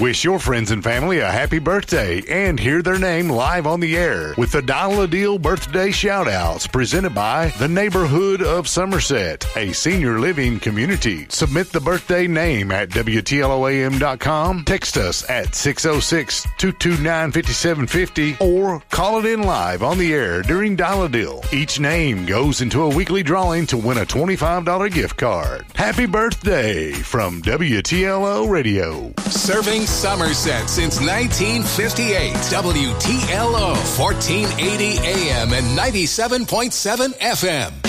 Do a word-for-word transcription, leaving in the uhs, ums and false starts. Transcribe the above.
Wish your friends and family a happy birthday and hear their name live on the air with the Dial a Deal birthday shout-outs presented by the Neighborhood of Somerset, a senior living community. Submit the birthday name at W T L O A M dot com, text us at six oh six, two two nine, five seven five oh, or call it in live on the air during Dial a Deal. Each name goes into a weekly drawing to win a twenty-five dollars gift card. Happy birthday from W T L O Radio. Serving Somerset since nineteen fifty-eight. W T L O, fourteen eighty A M and ninety-seven point seven F M.